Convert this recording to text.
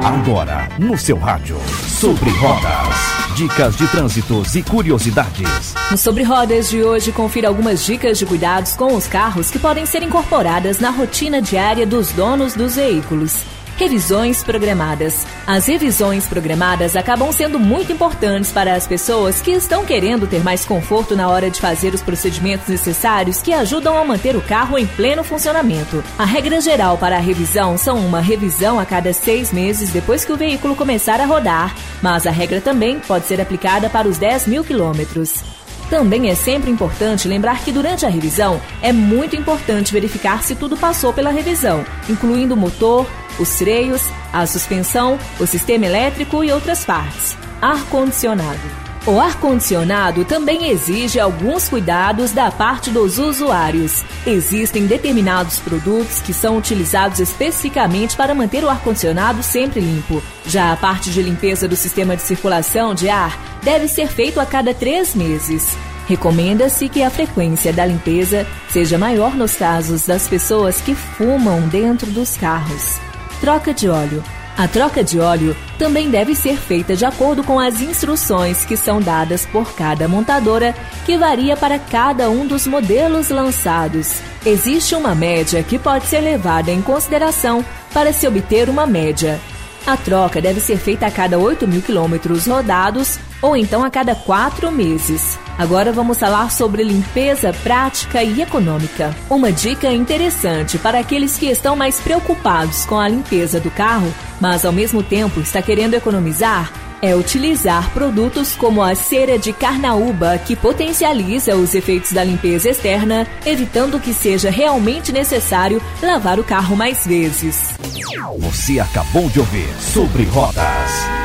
Agora, no seu rádio, Sobre Rodas. Dicas de trânsitos e curiosidades. No Sobre Rodas de hoje, confira algumas dicas de cuidados com os carros que podem ser incorporadas na rotina diária dos donos dos veículos. Revisões programadas. As revisões programadas acabam sendo muito importantes para as pessoas que estão querendo ter mais conforto na hora de fazer os procedimentos necessários que ajudam a manter o carro em pleno funcionamento. A regra geral para a revisão são uma revisão a cada 6 meses depois que o veículo começar a rodar, mas a regra também pode ser aplicada para os 10 mil quilômetros. Também é sempre importante lembrar que durante a revisão é muito importante verificar se tudo passou pela revisão, incluindo o motor, os freios, a suspensão, o sistema elétrico e outras partes. Ar-condicionado. O ar-condicionado também exige alguns cuidados da parte dos usuários. Existem determinados produtos que são utilizados especificamente para manter o ar-condicionado sempre limpo. Já a parte de limpeza do sistema de circulação de ar deve ser feito a cada 3 meses. Recomenda-se que a frequência da limpeza seja maior nos casos das pessoas que fumam dentro dos carros. Troca de óleo. A troca de óleo também deve ser feita de acordo com as instruções que são dadas por cada montadora, que varia para cada um dos modelos lançados. Existe uma média que pode ser levada em consideração para se obter uma média. A troca deve ser feita a cada 8 mil quilômetros rodados ou então a cada 4 meses. Agora vamos falar sobre limpeza prática e econômica. Uma dica interessante para aqueles que estão mais preocupados com a limpeza do carro, mas ao mesmo tempo está querendo economizar, é utilizar produtos como a cera de carnaúba, que potencializa os efeitos da limpeza externa, evitando que seja realmente necessário lavar o carro mais vezes. Você acabou de ouvir Sobre Rodas.